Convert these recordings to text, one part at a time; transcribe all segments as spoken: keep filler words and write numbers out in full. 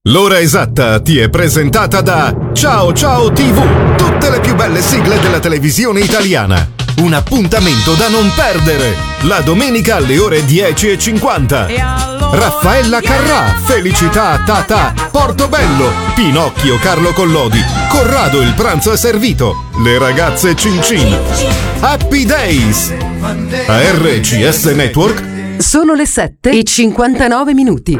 L'ora esatta ti è presentata da Ciao Ciao tivù, tutte le più belle sigle della televisione italiana. Un appuntamento da non perdere, la domenica alle ore dieci e cinquanta. Raffaella Carrà, Felicità Tata, Portobello, Pinocchio Carlo Collodi, Corrado il pranzo è servito, le ragazze Cin Cin, Happy Days. A R C S Network sono le sette e cinquantanove minuti.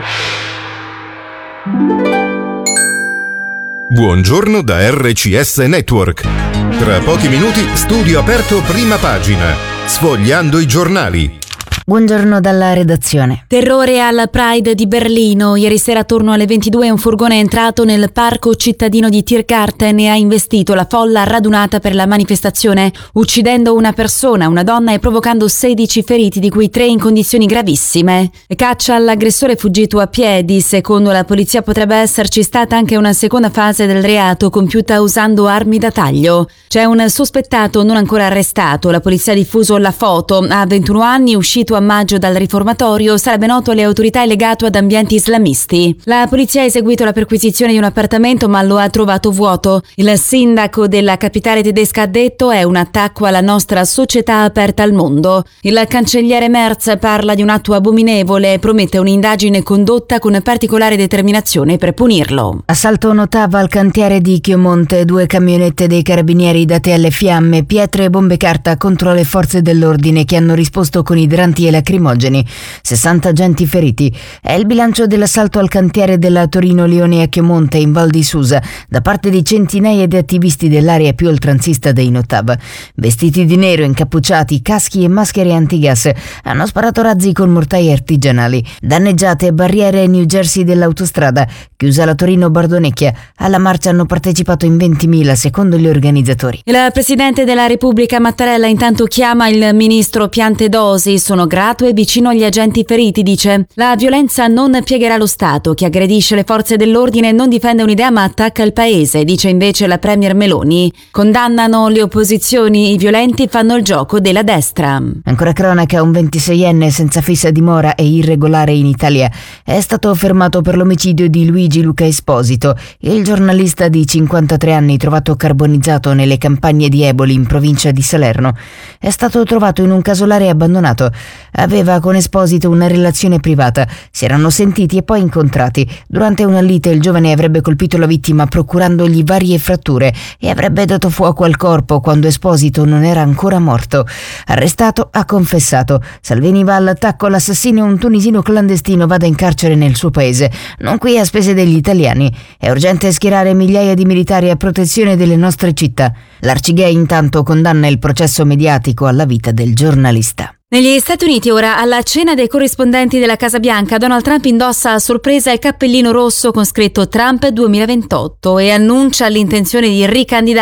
Buongiorno da R C S Network. Tra pochi minuti studio aperto prima pagina, sfogliando i giornali. Buongiorno dalla redazione. Terrore al Pride di Berlino. Ieri sera attorno alle ventidue un furgone è entrato nel parco cittadino di Tiergarten e ha investito la folla radunata per la manifestazione, uccidendo una persona, una donna, e provocando sedici feriti, di cui tre in condizioni gravissime. Caccia all'aggressore fuggito a piedi. Secondo la polizia potrebbe esserci stata anche una seconda fase del reato compiuta usando armi da taglio. C'è un sospettato non ancora arrestato. La polizia ha diffuso la foto. Ha ventuno anni, uscito a maggio dal riformatorio, sarebbe noto alle autorità e legato ad ambienti islamisti. La polizia ha eseguito la perquisizione di un appartamento ma lo ha trovato vuoto. Il sindaco della capitale tedesca ha detto: è un attacco alla nostra società aperta al mondo. Il cancelliere Merz parla di un atto abominevole e promette un'indagine condotta con particolare determinazione per punirlo. Assalto notava al cantiere di Chiomonte, due camionette dei carabinieri date alle fiamme, pietre e bombe carta contro le forze dell'ordine che hanno risposto con idranti e lacrimogeni, sessanta agenti feriti. È il bilancio dell'assalto al cantiere della Torino Lione a Chiomonte in Val di Susa da parte di centinaia di attivisti dell'area più oltranzista dei Notav. Vestiti di nero, incappucciati, caschi e maschere antigas, hanno sparato razzi con mortai artigianali. Danneggiate barriere New Jersey dell'autostrada, chiusa la Torino-Bardonecchia. Alla marcia hanno partecipato in ventimila secondo gli organizzatori. Il Presidente della Repubblica Mattarella intanto chiama il ministro Piantedosi. Sono grato e vicino agli agenti feriti, dice. La violenza non piegherà lo Stato. Chi aggredisce le forze dell'ordine non difende un'idea ma attacca il paese, dice invece la premier Meloni. Condannano le opposizioni, i violenti fanno il gioco della destra. Ancora cronaca, un ventiseienne senza fissa dimora e irregolare in Italia è stato fermato per l'omicidio di Luigi Luca Esposito, il giornalista di cinquantatré anni trovato carbonizzato nelle campagne di Eboli in provincia di Salerno. È stato trovato in un casolare abbandonato. Aveva con Esposito una relazione privata, si erano sentiti e poi incontrati. Durante una lite il giovane avrebbe colpito la vittima procurandogli varie fratture e avrebbe dato fuoco al corpo quando Esposito non era ancora morto. Arrestato, ha confessato. Salvini va all'attacco, l'assassino è un tunisino clandestino, vada in carcere nel suo paese, non qui a spese degli italiani. È urgente schierare migliaia di militari a protezione delle nostre città. L'Arcigay intanto condanna il processo mediatico alla vita del giornalista. Negli Stati Uniti ora, alla cena dei corrispondenti della Casa Bianca, Donald Trump indossa a sorpresa il cappellino rosso con scritto Trump duemilaventotto e annuncia l'intenzione di ricandidarsi